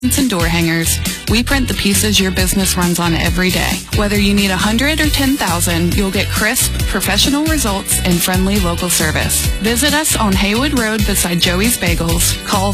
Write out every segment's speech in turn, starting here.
and door hangers. We print the pieces your business runs on every day. Whether you need 100 or 10,000, you'll get crisp, professional results and friendly local service. Visit us on Haywood Road beside Joey's Bagels. Call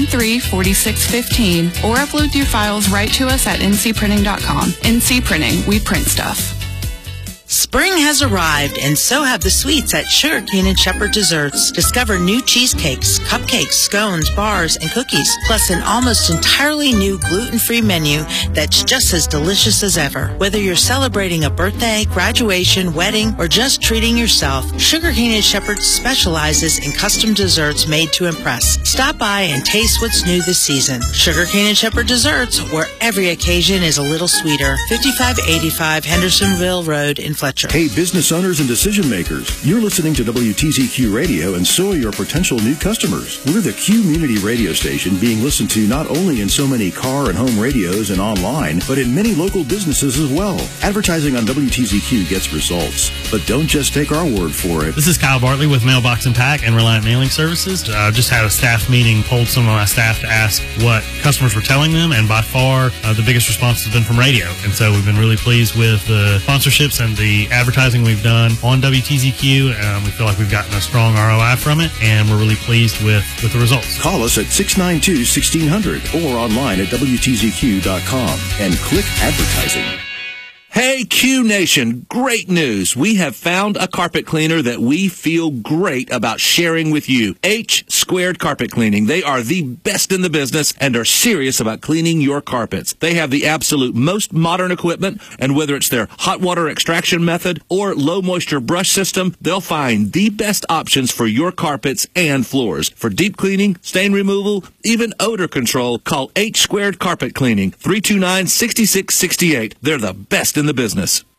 393-4615 or upload your files right to us at ncprinting.com. NC Printing, we print stuff. Spring has arrived, and so have the sweets at Sugar Cane and Shepherd Desserts. Discover new cheesecakes, cupcakes, scones, bars, and cookies, plus an almost entirely new gluten-free menu that's just as delicious as ever. Whether you're celebrating a birthday, graduation, wedding, or just treating yourself, Sugar Cane and Shepherd specializes in custom desserts made to impress. Stop by and taste what's new this season. Sugar Cane and Shepherd Desserts, where every occasion is a little sweeter. 5585 Hendersonville Road in Fletcher. Hey, business owners and decision makers, you're listening to WTZQ Radio, and so are your potential new customers. We're the community radio station being listened to not only in so many car and home radios and online, but in many local businesses as well. Advertising on WTZQ gets results, but don't just take our word for it. This is Kyle Bartley with Mailbox and Pack and Reliant Mailing Services. Just had a staff meeting, polled some of my staff to ask what customers were telling them, and by far the biggest response has been from radio. And so we've been really pleased with the sponsorships and the advertising we've done on WTZQ. We feel like we've gotten a strong ROI from it, and we're really pleased with the results. Call us at 692-1600 or online at WTZQ.com and click advertising. Hey, Q Nation, great news. We have found a carpet cleaner that we feel great about sharing with you. H Squared Carpet Cleaning. They are the best in the business and are serious about cleaning your carpets. They have the absolute most modern equipment, and whether it's their hot water extraction method or low moisture brush system, they'll find the best options for your carpets and floors. For deep cleaning, stain removal, even odor control, call H Squared Carpet Cleaning, 329-6668. They're the best in the business.